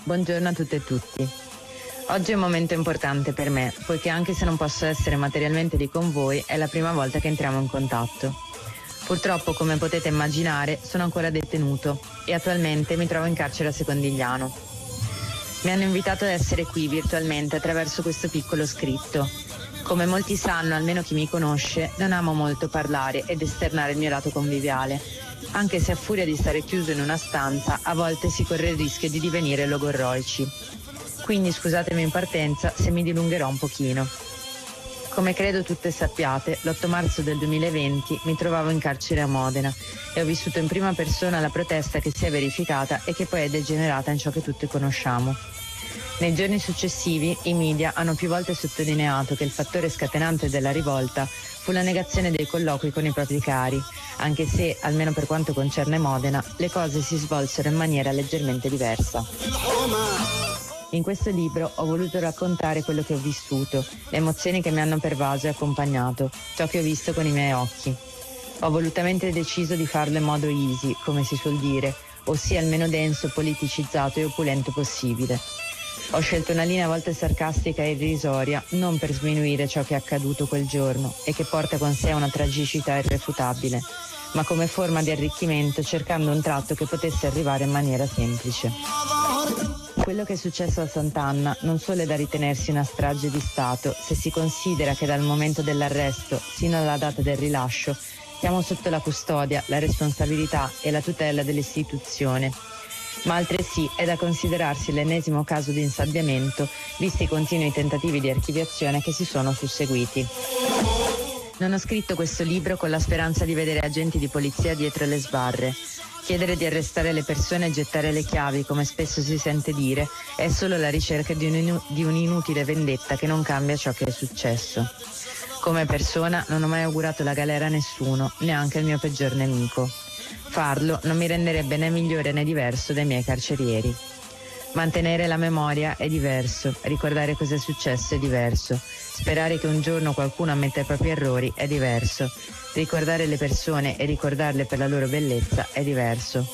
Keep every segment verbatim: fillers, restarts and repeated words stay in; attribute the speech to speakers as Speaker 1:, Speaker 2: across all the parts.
Speaker 1: buongiorno a tutte e tutti. Oggi è un momento importante per me, poiché anche se non posso essere materialmente lì con voi, è la prima volta che entriamo in contatto. Purtroppo, come potete immaginare, sono ancora detenuto e attualmente mi trovo in carcere a Secondigliano. Mi hanno invitato ad essere qui virtualmente attraverso questo piccolo scritto. Come molti sanno, almeno chi mi conosce, non amo molto parlare ed esternare il mio lato conviviale, anche se a furia di stare chiuso in una stanza, a volte si corre il rischio di divenire logorroici. Quindi scusatemi in partenza se mi dilungherò un pochino. Come credo tutte sappiate, l'otto marzo del duemilaventi mi trovavo in carcere a Modena e ho vissuto in prima persona la protesta che si è verificata e che poi è degenerata in ciò che tutti conosciamo. Nei giorni successivi i media hanno più volte sottolineato che il fattore scatenante della rivolta fu la negazione dei colloqui con i propri cari, anche se, almeno per quanto concerne Modena, le cose si svolsero in maniera leggermente diversa. In questo libro ho voluto raccontare quello che ho vissuto, le emozioni che mi hanno pervaso e accompagnato, ciò che ho visto con i miei occhi. Ho volutamente deciso di farlo in modo easy, come si suol dire, ossia il meno denso, politicizzato e opulento possibile. Ho scelto una linea a volte sarcastica e irrisoria, non per sminuire ciò che è accaduto quel giorno e che porta con sé una tragicità irrefutabile, ma come forma di arricchimento, cercando un tratto che potesse arrivare in maniera semplice. Quello che è successo a Sant'Anna non solo è da ritenersi una strage di Stato, se si considera che dal momento dell'arresto sino alla data del rilascio siamo sotto la custodia, la responsabilità e la tutela dell'istituzione. Ma altresì è da considerarsi l'ennesimo caso di insabbiamento, visti i continui tentativi di archiviazione che si sono susseguiti. Non ho scritto questo libro con la speranza di vedere agenti di polizia dietro le sbarre. Chiedere di arrestare le persone e gettare le chiavi, come spesso si sente dire, è solo la ricerca di, un, di un'inutile vendetta che non cambia ciò che è successo. Come persona non ho mai augurato la galera a nessuno, neanche al mio peggior nemico. Farlo non mi renderebbe né migliore né diverso dai miei carcerieri. Mantenere la memoria è diverso, ricordare cosa è successo è diverso, sperare che un giorno qualcuno ammetta i propri errori è diverso, ricordare le persone e ricordarle per la loro bellezza è diverso.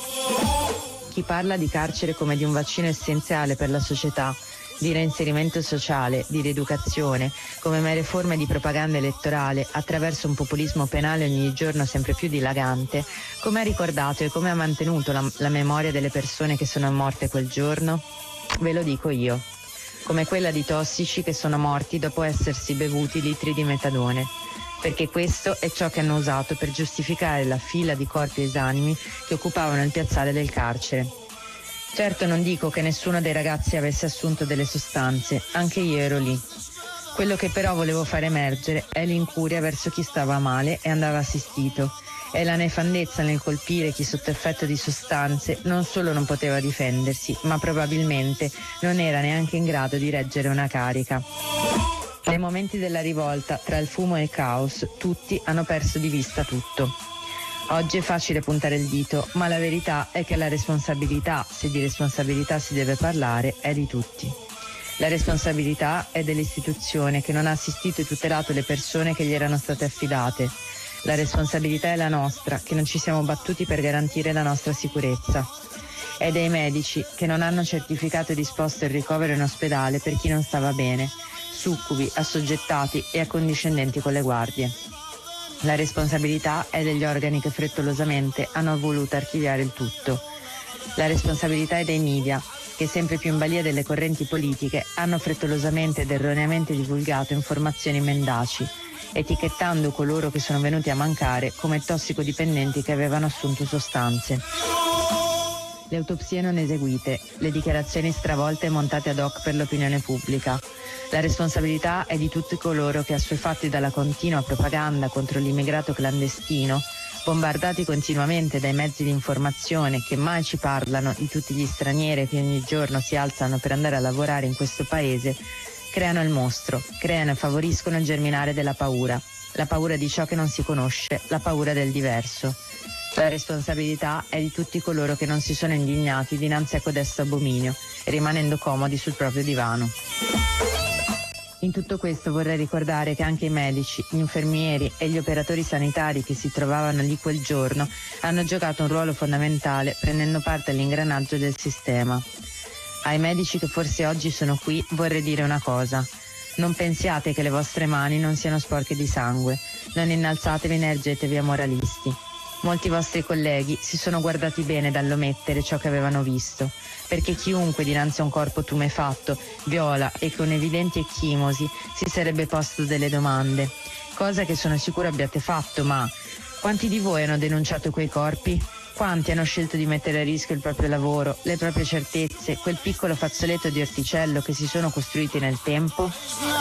Speaker 1: Chi parla di carcere come di un vaccino essenziale per la società, di reinserimento sociale, di rieducazione, come mere forme di propaganda elettorale attraverso un populismo penale ogni giorno sempre più dilagante, come ha ricordato e come ha mantenuto la, la memoria delle persone che sono morte quel giorno? Ve lo dico io. Come quella di tossici che sono morti dopo essersi bevuti litri di metadone. Perché questo è ciò che hanno usato per giustificare la fila di corpi esanimi che occupavano il piazzale del carcere. Certo non dico che nessuno dei ragazzi avesse assunto delle sostanze, anche io ero lì. Quello che però volevo far emergere è l'incuria verso chi stava male e andava assistito, è la nefandezza nel colpire chi sotto effetto di sostanze non solo non poteva difendersi, ma probabilmente non era neanche in grado di reggere una carica. Nei momenti della rivolta, tra il fumo e il caos, tutti hanno perso di vista tutto. Oggi è facile puntare il dito, ma la verità è che la responsabilità, se di responsabilità si deve parlare, è di tutti. La responsabilità è dell'istituzione che non ha assistito e tutelato le persone che gli erano state affidate. La responsabilità è la nostra, che non ci siamo battuti per garantire la nostra sicurezza. È dei medici che non hanno certificato e disposto il ricovero in ospedale per chi non stava bene, succubi, assoggettati e accondiscendenti con le guardie. La responsabilità è degli organi che frettolosamente hanno voluto archiviare il tutto. La responsabilità è dei media, che sempre più in balia delle correnti politiche hanno frettolosamente ed erroneamente divulgato informazioni mendaci, etichettando coloro che sono venuti a mancare come tossicodipendenti che avevano assunto sostanze. Le autopsie non eseguite, le dichiarazioni stravolte e montate ad hoc per l'opinione pubblica. La responsabilità è di tutti coloro che, assuefatti dalla continua propaganda contro l'immigrato clandestino, bombardati continuamente dai mezzi di informazione che mai ci parlano di tutti gli stranieri che ogni giorno si alzano per andare a lavorare in questo paese, creano il mostro, creano e favoriscono il germinare della paura, la paura di ciò che non si conosce, la paura del diverso. La responsabilità è di tutti coloro che non si sono indignati dinanzi a codesto abominio, rimanendo comodi sul proprio divano. In tutto questo vorrei ricordare che anche i medici, gli infermieri e gli operatori sanitari che si trovavano lì quel giorno hanno giocato un ruolo fondamentale prendendo parte all'ingranaggio del sistema. Ai medici che forse oggi sono qui vorrei dire una cosa. Non pensiate che le vostre mani non siano sporche di sangue. Non innalzatevi né ergetevi a moralisti. Molti vostri colleghi si sono guardati bene dall'omettere ciò che avevano visto, perché chiunque dinanzi a un corpo tumefatto, viola e con evidenti ecchimosi si sarebbe posto delle domande, cosa che sono sicuro abbiate fatto, ma quanti di voi hanno denunciato quei corpi? Quanti hanno scelto di mettere a rischio il proprio lavoro, le proprie certezze, quel piccolo fazzoletto di orticello che si sono costruiti nel tempo?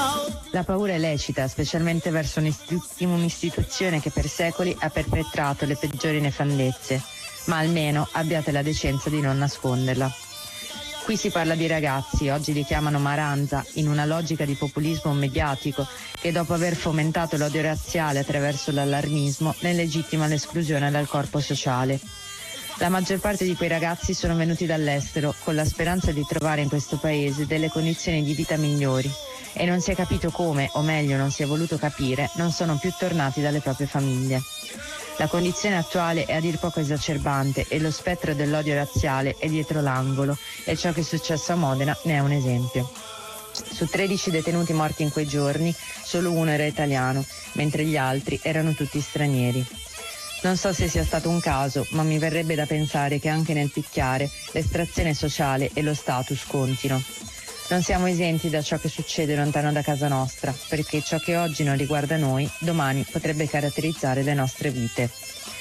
Speaker 1: La paura è lecita, specialmente verso un'istituzione che per secoli ha perpetrato le peggiori nefandezze, ma almeno abbiate la decenza di non nasconderla. Qui si parla di ragazzi, oggi li chiamano maranza, in una logica di populismo mediatico che dopo aver fomentato l'odio razziale attraverso l'allarmismo ne legittima l'esclusione dal corpo sociale. La maggior parte di quei ragazzi sono venuti dall'estero con la speranza di trovare in questo paese delle condizioni di vita migliori e non si è capito come, o meglio non si è voluto capire, non sono più tornati dalle proprie famiglie. La condizione attuale è a dir poco esacerbante e lo spettro dell'odio razziale è dietro l'angolo e ciò che è successo a Modena ne è un esempio. Su tredici detenuti morti in quei giorni, solo uno era italiano, mentre gli altri erano tutti stranieri. Non so se sia stato un caso, ma mi verrebbe da pensare che anche nel picchiare l'estrazione sociale e lo status contino. Non siamo esenti da ciò che succede lontano da casa nostra, perché ciò che oggi non riguarda noi, domani potrebbe caratterizzare le nostre vite.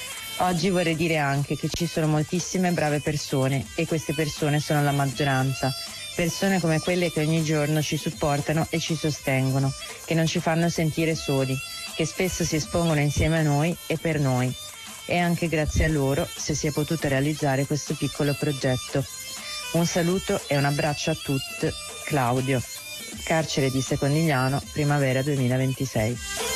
Speaker 1: Oggi vorrei dire anche che ci sono moltissime brave persone e queste persone sono la maggioranza. Persone come quelle che ogni giorno ci supportano e ci sostengono, che non ci fanno sentire soli, che spesso si espongono insieme a noi e per noi. E anche grazie a loro se si è potuto realizzare questo piccolo progetto. Un saluto e un abbraccio a tutti, Claudio. Carcere di Secondigliano, primavera duemilaventisei.